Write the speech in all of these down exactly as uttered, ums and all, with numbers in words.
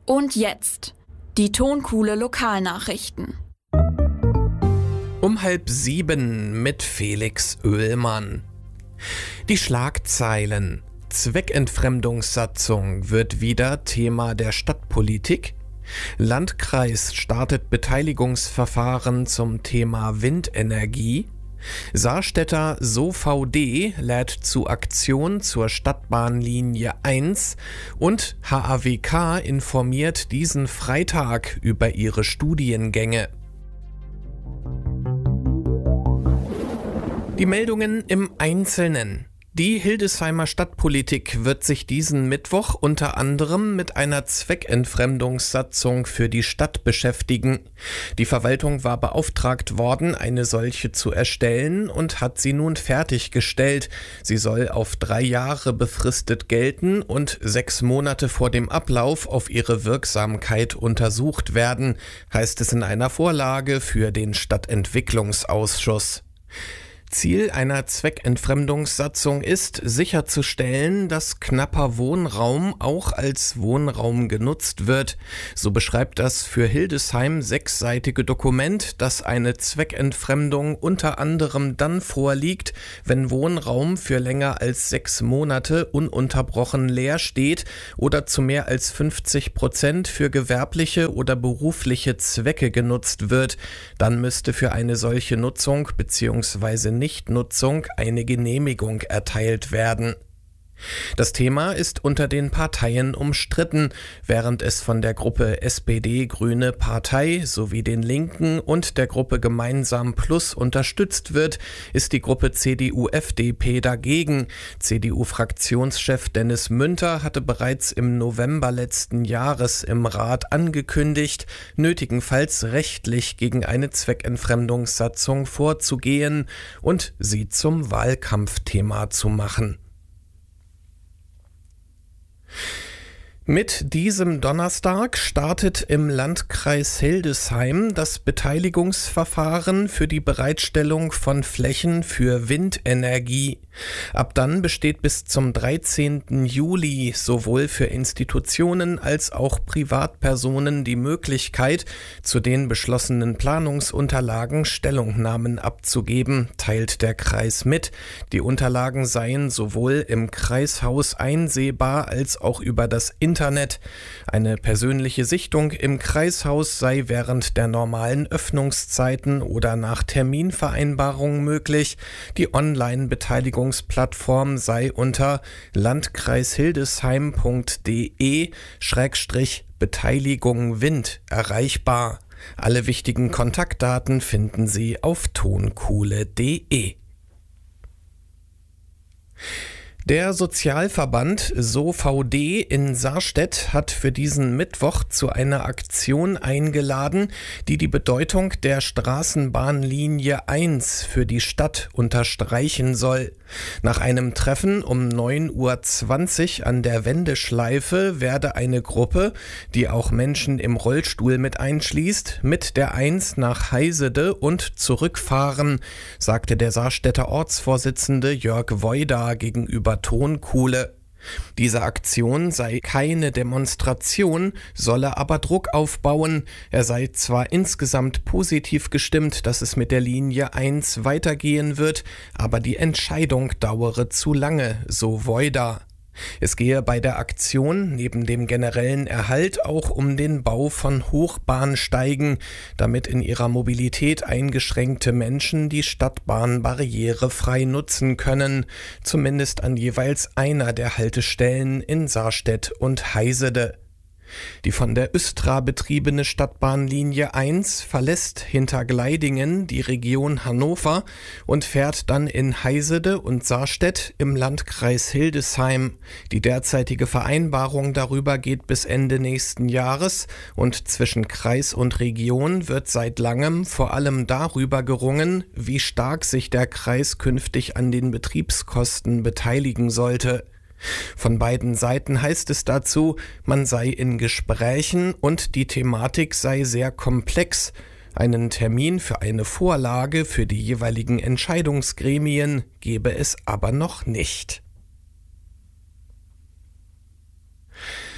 Und jetzt die Tonkuhle Lokalnachrichten. Um halb sieben mit Felix Oehlmann. Die Schlagzeilen: Zweckentfremdungssatzung wird wieder Thema der Stadtpolitik. Landkreis startet Beteiligungsverfahren zum Thema Windenergie. Saarstädter SoVD lädt zu Aktion zur Stadtbahnlinie eins und H A W K informiert diesen Freitag über ihre Studiengänge. Die Meldungen im Einzelnen. Die Hildesheimer Stadtpolitik wird sich diesen Mittwoch unter anderem mit einer Zweckentfremdungssatzung für die Stadt beschäftigen. Die Verwaltung war beauftragt worden, eine solche zu erstellen und hat sie nun fertiggestellt. Sie soll auf drei Jahre befristet gelten und sechs Monate vor dem Ablauf auf ihre Wirksamkeit untersucht werden, heißt es in einer Vorlage für den Stadtentwicklungsausschuss. Ziel einer Zweckentfremdungssatzung ist, sicherzustellen, dass knapper Wohnraum auch als Wohnraum genutzt wird. So beschreibt das für Hildesheim sechsseitige Dokument, dass eine Zweckentfremdung unter anderem dann vorliegt, wenn Wohnraum für länger als sechs Monate ununterbrochen leer steht oder zu mehr als fünfzig Prozent für gewerbliche oder berufliche Zwecke genutzt wird. Dann müsste für eine solche Nutzung bzw. Nichtnutzung eine Genehmigung erteilt werden. Das Thema ist unter den Parteien umstritten. Während es von der Gruppe S P D Grüne Partei sowie den Linken und der Gruppe Gemeinsam Plus unterstützt wird, ist die Gruppe C D U F D P dagegen. C D U-Fraktionschef Dennis Münter hatte bereits im November letzten Jahres im Rat angekündigt, nötigenfalls rechtlich gegen eine Zweckentfremdungssatzung vorzugehen und sie zum Wahlkampfthema zu machen. Mit diesem Donnerstag startet im Landkreis Hildesheim das Beteiligungsverfahren für die Bereitstellung von Flächen für Windenergie. Ab dann besteht bis zum dreizehnten Juli sowohl für Institutionen als auch Privatpersonen die Möglichkeit, zu den beschlossenen Planungsunterlagen Stellungnahmen abzugeben, teilt der Kreis mit. Die Unterlagen seien sowohl im Kreishaus einsehbar als auch über das Internet. Internet. Eine persönliche Sichtung im Kreishaus sei während der normalen Öffnungszeiten oder nach Terminvereinbarung möglich. Die Online-Beteiligungsplattform sei unter landkreishildesheim punkt de Schrägstrich Beteiligung Wind erreichbar. Alle wichtigen Kontaktdaten finden Sie auf tonkuhle punkt de. Der Sozialverband SoVD in Sarstedt hat für diesen Mittwoch zu einer Aktion eingeladen, die die Bedeutung der Straßenbahnlinie eins für die Stadt unterstreichen soll. Nach einem Treffen um neun Uhr zwanzig an der Wendeschleife werde eine Gruppe, die auch Menschen im Rollstuhl mit einschließt, mit der eins nach Heisede und zurückfahren, sagte der Sarstädter Ortsvorsitzende Jörg Woida gegenüber Tonkuhle. Diese Aktion sei keine Demonstration, solle aber Druck aufbauen. Er sei zwar insgesamt positiv gestimmt, dass es mit der Linie eins weitergehen wird, aber die Entscheidung dauere zu lange, so Woida. Es gehe bei der Aktion neben dem generellen Erhalt auch um den Bau von Hochbahnsteigen, damit in ihrer Mobilität eingeschränkte Menschen die Stadtbahn barrierefrei nutzen können, zumindest an jeweils einer der Haltestellen in Sarstedt und Heisede. Die von der Östra betriebene Stadtbahnlinie eins verlässt hinter Gleidingen die Region Hannover und fährt dann in Heisede und Sarstedt im Landkreis Hildesheim. Die derzeitige Vereinbarung darüber geht bis Ende nächsten Jahres und zwischen Kreis und Region wird seit langem vor allem darüber gerungen, wie stark sich der Kreis künftig an den Betriebskosten beteiligen sollte. Von beiden Seiten heißt es dazu, man sei in Gesprächen und die Thematik sei sehr komplex. Einen Termin für eine Vorlage für die jeweiligen Entscheidungsgremien gebe es aber noch nicht.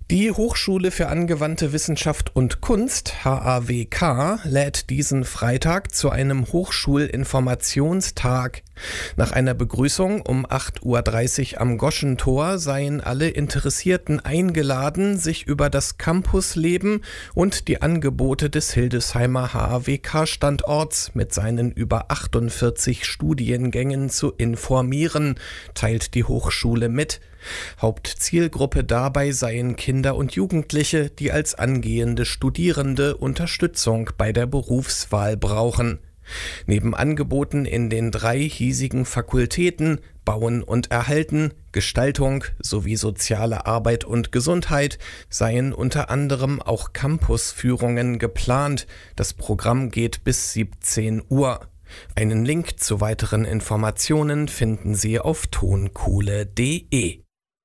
Die Hochschule für angewandte Wissenschaft und Kunst, H A W K, lädt diesen Freitag zu einem Hochschulinformationstag. Nach einer Begrüßung um acht Uhr dreißig am Goschentor seien alle Interessierten eingeladen, sich über das Campusleben und die Angebote des Hildesheimer H A W K-Standorts mit seinen über achtundvierzig Studiengängen zu informieren, teilt die Hochschule mit. Hauptzielgruppe dabei seien Kinder und Jugendliche, die als angehende Studierende Unterstützung bei der Berufswahl brauchen. Neben Angeboten in den drei hiesigen Fakultäten Bauen und Erhalten, Gestaltung sowie soziale Arbeit und Gesundheit seien unter anderem auch Campusführungen geplant. Das Programm geht bis siebzehn Uhr. Einen Link zu weiteren Informationen finden Sie auf tonkuhle punkt de.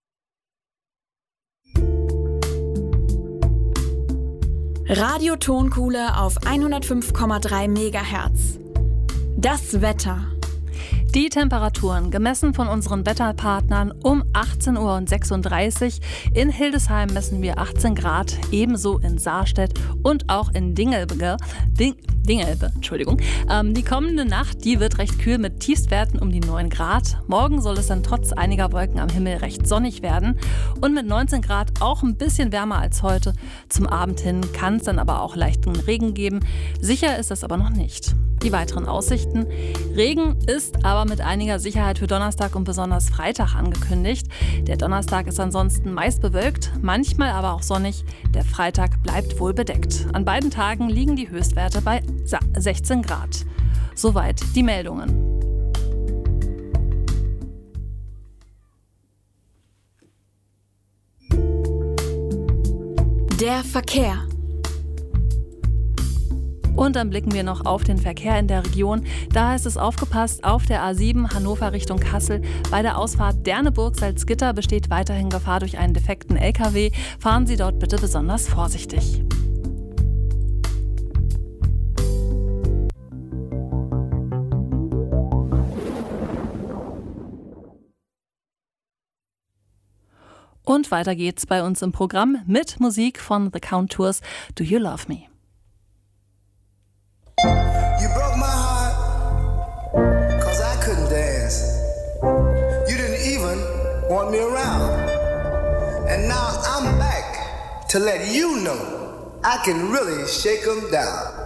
Radio Tonkuhle auf hundertfünf Komma drei Megahertz. Das Wetter. Die Temperaturen gemessen von unseren Wetterpartnern um achtzehn Uhr sechsunddreißig. In Hildesheim messen wir achtzehn Grad, ebenso in Saarstedt und auch in Dingelbe. Ding, Dingelbe, Entschuldigung. Ähm, die kommende Nacht, die wird recht kühl mit Tiefstwerten um die neun Grad. Morgen soll es dann trotz einiger Wolken am Himmel recht sonnig werden und mit neunzehn Grad auch ein bisschen wärmer als heute. Zum Abend hin kann es dann aber auch leichten Regen geben. Sicher ist das aber noch nicht. Die weiteren Aussichten. Regen ist aber mit einiger Sicherheit für Donnerstag und besonders Freitag angekündigt. Der Donnerstag ist ansonsten meist bewölkt, manchmal aber auch sonnig. Der Freitag bleibt wohl bedeckt. An beiden Tagen liegen die Höchstwerte bei sechzehn Grad. Soweit die Meldungen. Der Verkehr. Und dann blicken wir noch auf den Verkehr in der Region. Da heißt es aufgepasst, auf der A sieben Hannover Richtung Kassel. Bei der Ausfahrt Derneburg-Salzgitter besteht weiterhin Gefahr durch einen defekten L K W. Fahren Sie dort bitte besonders vorsichtig. Und weiter geht's bei uns im Programm mit Musik von The Contours. Do You Love Me? You broke my heart, cause I couldn't dance. You didn't even want me around. And now I'm back to let you know I can really shake 'em down.